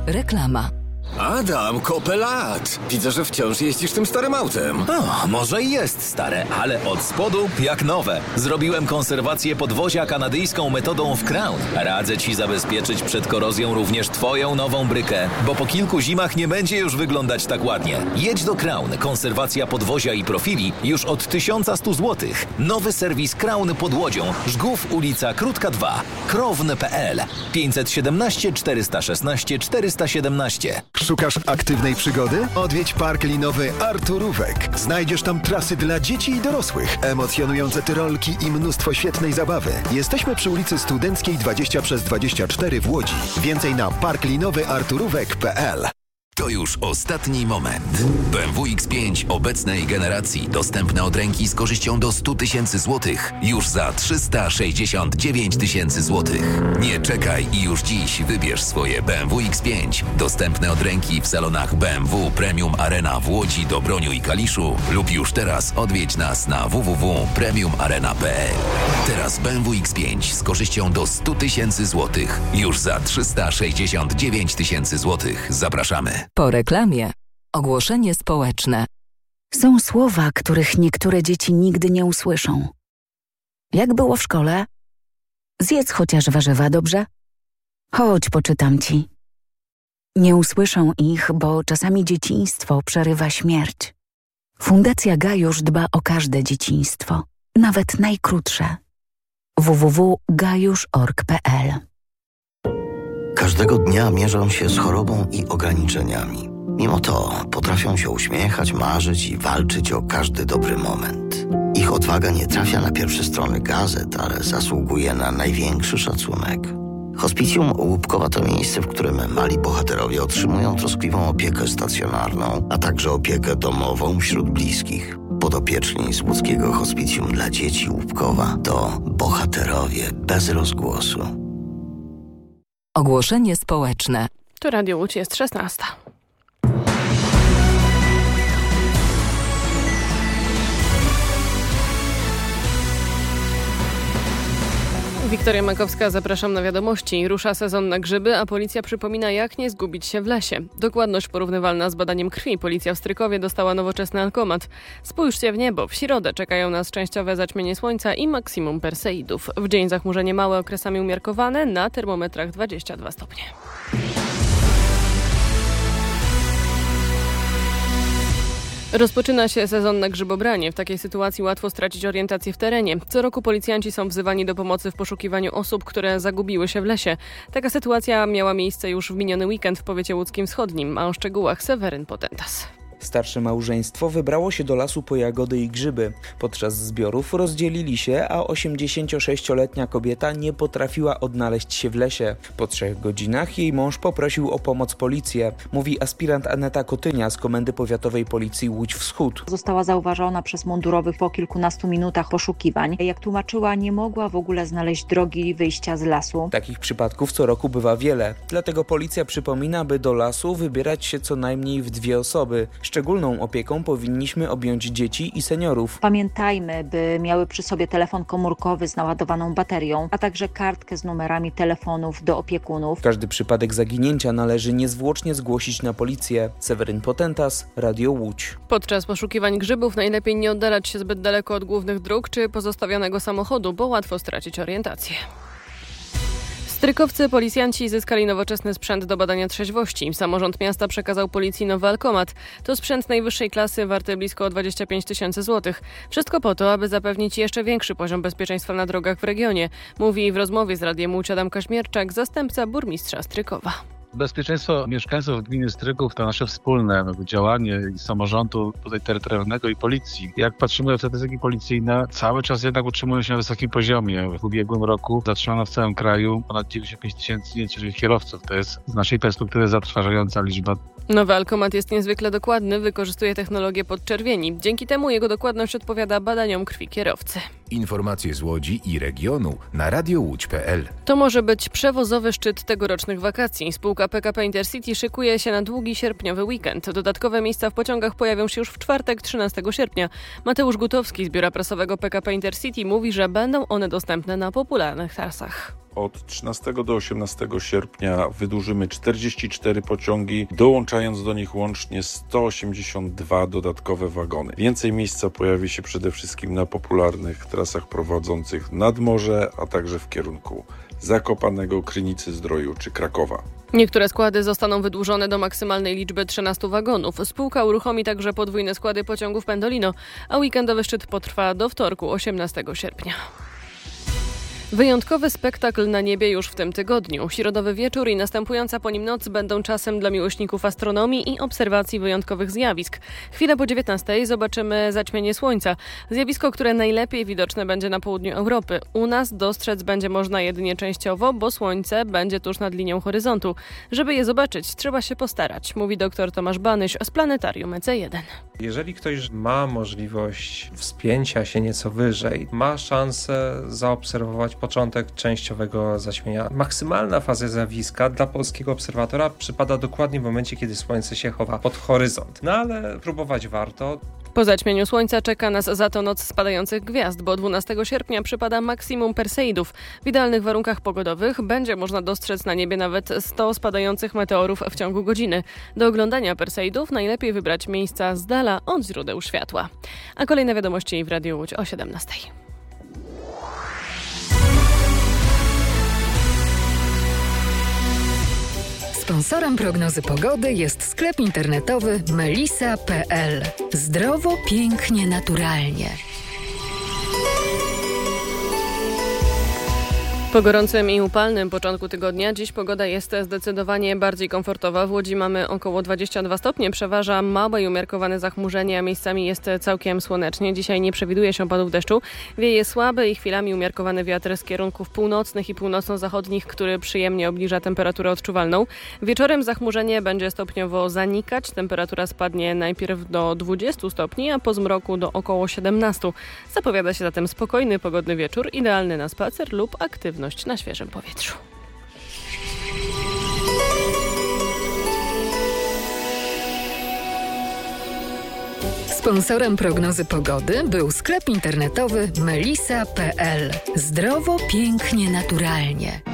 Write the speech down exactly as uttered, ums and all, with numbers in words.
Reklama. Adam, kopę lat. Widzę, że wciąż jeździsz tym starym autem. O, może i jest stare, ale od spodu jak nowe. Zrobiłem konserwację podwozia kanadyjską metodą w Crown. Radzę Ci zabezpieczyć przed korozją również Twoją nową brykę, bo po kilku zimach nie będzie już wyglądać tak ładnie. Jedź do Crown. Konserwacja podwozia i profili już od tysiąc sto złotych. Nowy serwis Crown pod Łodzią. Żgów, ulica Krótka dwa. krowny kropka p l pięćset siedemnaście czterysta szesnaście czterysta siedemnaście. Szukasz aktywnej przygody? Odwiedź park linowy Arturówek. Znajdziesz tam trasy dla dzieci i dorosłych, emocjonujące tyrolki i mnóstwo świetnej zabawy. Jesteśmy przy ulicy Studenckiej dwadzieścia przez dwadzieścia cztery w Łodzi. Więcej na park linowy arturówek kropka p l. To już ostatni moment. B M W X pięć obecnej generacji dostępne od ręki z korzyścią do sto tysięcy złotych już za trzysta sześćdziesiąt dziewięć tysięcy złotych. Nie czekaj i już dziś wybierz swoje B M W X pięć dostępne od ręki w salonach B M W Premium Arena w Łodzi, Dobroniu i Kaliszu lub już teraz odwiedź nas na w w w kropka premium arena kropka p l. Teraz B M W X pięć z korzyścią do sto tysięcy złotych już za trzysta sześćdziesiąt dziewięć tysięcy złotych. Zapraszamy. Po reklamie. Ogłoszenie społeczne. Są słowa, których niektóre dzieci nigdy nie usłyszą. Jak było w szkole? Zjedz chociaż warzywa, dobrze? Chodź, poczytam ci. Nie usłyszą ich, bo czasami dzieciństwo przerywa śmierć. Fundacja Gajusz dba o każde dzieciństwo, nawet najkrótsze. w w w kropka gajusz kropka org kropka p l. Każdego dnia mierzą się z chorobą i ograniczeniami. Mimo to potrafią się uśmiechać, marzyć i walczyć o każdy dobry moment. Ich odwaga nie trafia na pierwsze strony gazet, ale zasługuje na największy szacunek. Hospicjum Łupkowa to miejsce, w którym mali bohaterowie otrzymują troskliwą opiekę stacjonarną, a także opiekę domową wśród bliskich. Podopieczni z łódzkiego Hospicjum dla dzieci Łupkowa to bohaterowie bez rozgłosu. Ogłoszenie społeczne. To Radio Łódź, jest szesnasta. Wiktoria Makowska, zapraszam na wiadomości. Rusza sezon na grzyby, a policja przypomina, jak nie zgubić się w lesie. Dokładność porównywalna z badaniem krwi. Policja w Strykowie dostała nowoczesny alkomat. Spójrzcie w niebo. W środę czekają nas częściowe zaćmienie słońca i maksimum perseidów. W dzień zachmurzenie małe, okresami umiarkowane, na termometrach dwadzieścia dwa stopnie. Rozpoczyna się sezon na grzybobranie. W takiej sytuacji łatwo stracić orientację w terenie. Co roku policjanci są wzywani do pomocy w poszukiwaniu osób, które zagubiły się w lesie. Taka sytuacja miała miejsce już w miniony weekend w powiecie łódzkim wschodnim, a o szczegółach Seweryn Potentas. Starsze małżeństwo wybrało się do lasu po jagody i grzyby. Podczas zbiorów rozdzielili się, a osiemdziesięciosześcioletnia kobieta nie potrafiła odnaleźć się w lesie. Po trzech godzinach jej mąż poprosił o pomoc policję, mówi aspirant Aneta Kotynia z Komendy Powiatowej Policji Łódź Wschód. Została zauważona przez mundurowych po kilkunastu minutach poszukiwań. Jak tłumaczyła, nie mogła w ogóle znaleźć drogi wyjścia z lasu. Takich przypadków co roku bywa wiele, dlatego policja przypomina, by do lasu wybierać się co najmniej w dwie osoby. Szczególną opieką powinniśmy objąć dzieci i seniorów. Pamiętajmy, by miały przy sobie telefon komórkowy z naładowaną baterią, a także kartkę z numerami telefonów do opiekunów. Każdy przypadek zaginięcia należy niezwłocznie zgłosić na policję. Seweryn Potentas, Radio Łódź. Podczas poszukiwań grzybów najlepiej nie oddalać się zbyt daleko od głównych dróg czy pozostawionego samochodu, bo łatwo stracić orientację. Strykowcy policjanci zyskali nowoczesny sprzęt do badania trzeźwości. Samorząd miasta przekazał policji nowy alkomat. To sprzęt najwyższej klasy warty blisko dwadzieścia pięć tysięcy złotych. Wszystko po to, aby zapewnić jeszcze większy poziom bezpieczeństwa na drogach w regionie, mówi w rozmowie z Radiem Łódź Adam Kaźmierczak, zastępca burmistrza Strykowa. Bezpieczeństwo mieszkańców gminy Stryków to nasze wspólne działanie samorządu tutaj terytorialnego i policji. Jak patrzymy w statystyki policyjne, cały czas jednak utrzymują się na wysokim poziomie. W ubiegłym roku zatrzymano w całym kraju ponad dziewięćdziesiąt pięć tysięcy nieczynnych kierowców. To jest z naszej perspektywy zatrważająca liczba. Nowy alkomat jest niezwykle dokładny, wykorzystuje technologię podczerwieni. Dzięki temu jego dokładność odpowiada badaniom krwi kierowcy. Informacje z Łodzi i regionu na radio łódź kropka p l. To może być przewozowy szczyt tegorocznych wakacji. Spółka P K P Intercity szykuje się na długi sierpniowy weekend. Dodatkowe miejsca w pociągach pojawią się już w czwartek, trzynastego sierpnia. Mateusz Gutowski z biura prasowego P K P Intercity mówi, że będą one dostępne na popularnych trasach. Od trzynastego do osiemnastego sierpnia wydłużymy czterdzieści cztery pociągi, dołączając do nich łącznie sto osiemdziesiąt dwa dodatkowe wagony. Więcej miejsca pojawi się przede wszystkim na popularnych trasach prowadzących nad morze, a także w kierunku Zakopanego, Krynicy-Zdroju czy Krakowa. Niektóre składy zostaną wydłużone do maksymalnej liczby trzynastu wagonów. Spółka uruchomi także podwójne składy pociągów Pendolino, a weekendowy szczyt potrwa do wtorku, osiemnastego sierpnia. Wyjątkowy spektakl na niebie już w tym tygodniu. Środowy wieczór i następująca po nim noc będą czasem dla miłośników astronomii i obserwacji wyjątkowych zjawisk. Chwilę po dziewiętnastej zobaczymy zaćmienie słońca. Zjawisko, które najlepiej widoczne będzie na południu Europy. U nas dostrzec będzie można jedynie częściowo, bo słońce będzie tuż nad linią horyzontu. Żeby je zobaczyć, trzeba się postarać, mówi dr Tomasz Banyś z Planetarium E C jeden. Jeżeli ktoś ma możliwość wspięcia się nieco wyżej, ma szansę zaobserwować początek częściowego zaćmienia. Maksymalna faza zjawiska dla polskiego obserwatora przypada dokładnie w momencie, kiedy słońce się chowa pod horyzont. No ale próbować warto. Po zaćmieniu słońca czeka nas za to noc spadających gwiazd, bo dwunastego sierpnia przypada maksimum Perseidów. W idealnych warunkach pogodowych będzie można dostrzec na niebie nawet sto spadających meteorów w ciągu godziny. Do oglądania Perseidów najlepiej wybrać miejsca z dala od źródeł światła. A kolejne wiadomości w Radiu Łódź o siedemnastej. Sponsorem prognozy pogody jest sklep internetowy melisa kropka pe el. Zdrowo, pięknie, naturalnie. Po gorącym i upalnym początku tygodnia dziś pogoda jest zdecydowanie bardziej komfortowa. W Łodzi mamy około dwadzieścia dwa stopnie, przeważa małe i umiarkowane zachmurzenie, a miejscami jest całkiem słonecznie. Dzisiaj nie przewiduje się opadów deszczu. Wieje słaby i chwilami umiarkowany wiatr z kierunków północnych i północno-zachodnich, który przyjemnie obniża temperaturę odczuwalną. Wieczorem zachmurzenie będzie stopniowo zanikać. Temperatura spadnie najpierw do dwudziestu stopni, a po zmroku do około siedemnastu. Zapowiada się zatem spokojny, pogodny wieczór, idealny na spacer lub aktywność na świeżym powietrzu. Sponsorem prognozy pogody był sklep internetowy melisa kropka pe el. Zdrowo, pięknie, naturalnie.